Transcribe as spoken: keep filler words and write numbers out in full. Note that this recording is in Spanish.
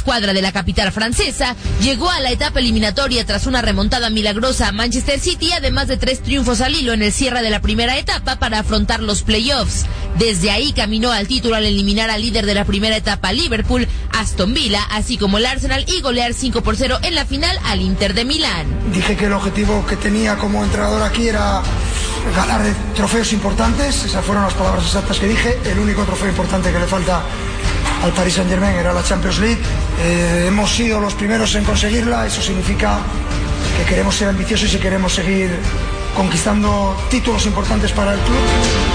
escuadra de la capital francesa llegó a la etapa eliminatoria tras una remontada milagrosa a Manchester City, además de tres triunfos al hilo en el cierre de la primera etapa para afrontar los playoffs. Desde ahí caminó al título al eliminar al líder de la primera etapa, Liverpool, Aston Villa, así como el Arsenal, y golear cinco por cero en la final al Inter de Milán. Dije que el objetivo que tenía como entrenador aquí era ganar trofeos importantes, esas fueron las palabras exactas que dije. El único trofeo importante que le falta al Paris Saint-Germain era la Champions League. Eh, hemos sido los primeros en conseguirla, eso significa que queremos ser ambiciosos y queremos seguir conquistando títulos importantes para el club.